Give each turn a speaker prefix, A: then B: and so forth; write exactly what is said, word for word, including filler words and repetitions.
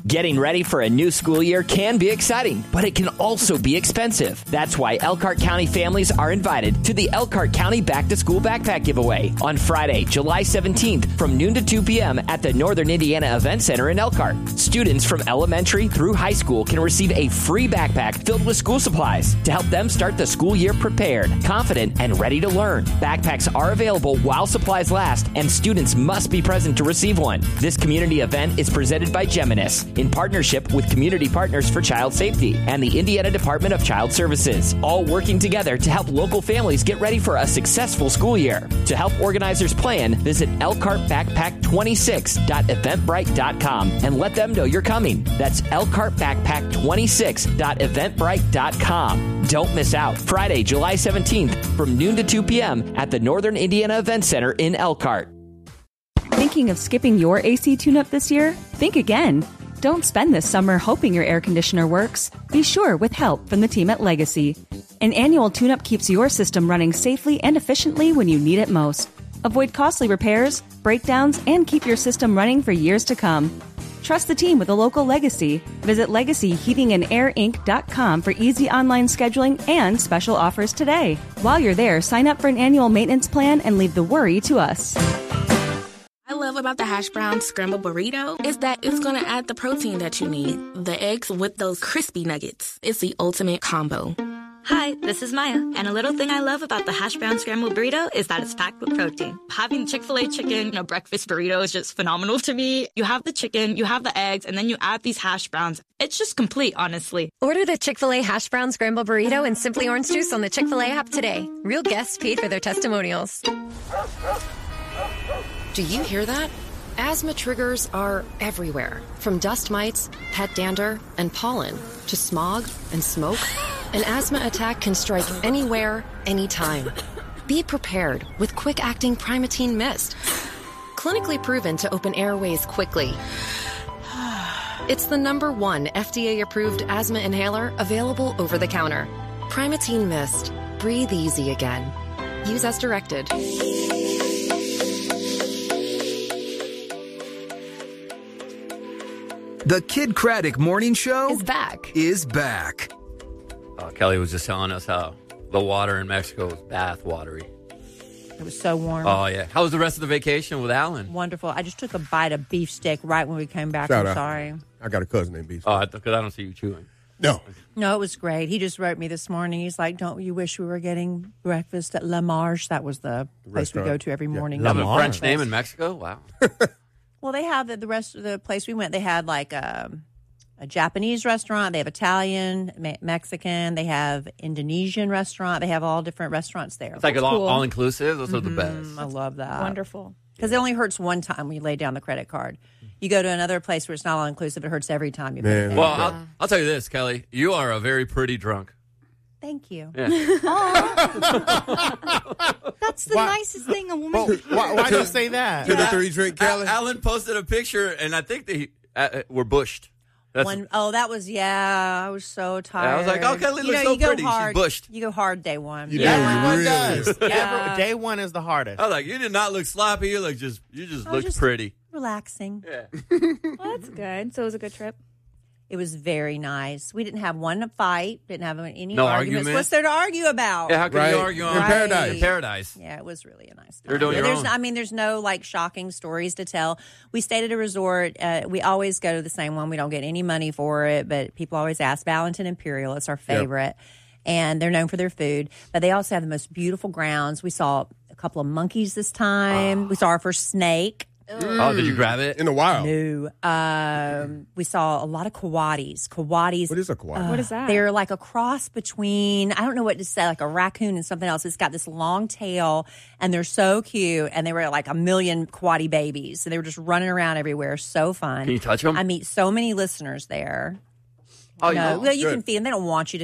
A: Getting ready for a new school year can be exciting, but it can also be expensive. That's why Elkhart County families are invited to the Elkhart County Back to School Backpack Giveaway on Friday, July seventeenth from noon to two p.m. at the Northern Indiana Event Center in Elkhart. Students from elementary through high school can receive a free backpack filled with school supplies to help them start the school year prepared, confident, and ready to learn. Backpacks are available while supplies last, and students must be present to receive one. This community event is presented by Geminis in partnership with Community Partners for Child Safety and the Indiana Department of Child Services, all working together to help local families get ready for a successful school year. To help organizers plan, visit elkhart backpack twenty-six dot eventbrite dot com and let them know you're coming. That's elkhart backpack twenty-six dot eventbrite dot com. Don't miss out. Friday, July seventeenth from noon to two p.m. at the Northern Indiana Event Center in Elkhart.
B: Thinking of skipping your A C tune-up this year? Think again. Don't spend this summer hoping your air conditioner works. Be sure with help from the team at Legacy. An annual tune-up keeps your system running safely and efficiently when you need it most. Avoid costly repairs, breakdowns, and keep your system running for years to come. Trust the team with a local Legacy. Visit legacy heating and air inc dot com for easy online scheduling and special offers today. While you're there, sign up for an annual maintenance plan and leave the worry to us.
C: I love about the hash brown scrambled burrito is that it's going to add the protein that you need. The eggs with those crispy nuggets. It's the ultimate combo.
D: Hi, this is Maya, and a little thing I love about the hash brown scrambled burrito is that it's packed with protein. Having Chick-fil-A chicken in a breakfast burrito is just phenomenal to me. You have the chicken, you have the eggs, and then you add these hash browns. It's just complete, honestly.
E: Order the Chick-fil-A hash brown scrambled burrito and Simply Orange Juice on the Chick-fil-A app today. Real guests paid for their testimonials.
F: Do you hear that? Asthma triggers are everywhere, from dust mites, pet dander, and pollen, to smog and smoke. An asthma attack can strike anywhere, anytime. Be prepared with quick-acting Primatene Mist. Clinically proven to open airways quickly. It's the number one F D A-approved asthma inhaler available over the counter. Primatene Mist. Breathe easy again. Use as directed.
G: The Kid Craddock Morning Show
E: is back.
G: Is back.
H: Uh, Kelly was just telling us how the water in Mexico was bath watery.
I: It was so warm.
H: Oh, yeah. How was the rest of the vacation with Alan?
I: Wonderful. I just took a bite of beef steak right when we came back.
J: Shout
I: I'm
J: out.
I: sorry.
J: I got a cousin named Beef.
H: Oh, because I, I don't see you chewing.
J: No.
I: No, it was great. He just wrote me this morning. He's like, don't you wish we were getting breakfast at La Marche? That was the, the place
J: restaurant.
I: we go to every morning.
H: You have a French name in Mexico? Wow.
I: Well, they have the, the rest of the place we went. They had like a, a Japanese restaurant. They have Italian, me- Mexican. They have Indonesian restaurant. They have all different restaurants there.
H: It's like
I: That's
H: all,
I: cool.
H: all inclusive. Those
I: mm-hmm.
H: are the best.
I: I love that.
K: Wonderful.
I: Because it only hurts one time when you lay down the credit card. You go to another place where it's not all inclusive. It hurts every time you pay.
J: Man.
H: Well, I'll, I'll tell you this, Kelly. You are a very pretty drunk.
I: Thank you.
H: Yeah.
K: That's the
J: Why-
K: nicest thing a woman
J: Well,
K: can
J: why,
K: do.
J: why you say that? To the three drink Kelly?
H: Alan posted a picture, and I think they uh, were bushed. That's,
I: One, oh, that was, yeah, I was so tired.
H: I was like, oh, Kelly
I: you
H: looks
I: know,
H: so
I: you go
H: pretty. She's
I: hard,
H: bushed.
I: You go hard day one.
J: You
I: yeah.
J: do,
L: Everyone
J: really?
L: does.
I: Yeah.
L: Every, day one is the hardest.
H: I was like, you did not look sloppy. You look just, you just
I: I was
H: looked
I: just
H: pretty.
I: Relaxing.
H: Yeah.
K: Well, that's good. So it was a good trip.
I: It was very nice. We didn't have one fight. Didn't have any
H: No
I: arguments.
H: argument?
I: What's there to argue about?
H: Yeah, how can
J: Right.
H: you argue on
J: In paradise.
H: In paradise.
I: Yeah, it was really a nice time.
H: You're doing your
I: there's
H: own.
I: No, I mean, there's no like shocking stories to tell. We stayed at a resort. Uh, we always go to the same one. We don't get any money for it, but people always ask. Valentin Imperial. It's our favorite. And they're known for their food. But they also have the most beautiful grounds. We saw a couple of monkeys this time. We saw our first snake.
H: Oh, did you grab it?
J: In the wild.
I: No. Um, we saw a lot of coatis. Coatis.
J: What is a koala?
K: What is that?
I: They're like a cross between, I don't know what to say, like a raccoon and something else. It's got this long tail, and they're so cute. And they were like a million coati babies. So they were just running around everywhere. So fun.
H: Can you touch them?
I: I meet so many listeners there.
H: Oh,
I: no,
H: yeah.
I: well, you
J: Good.
I: can feed them. They don't want you to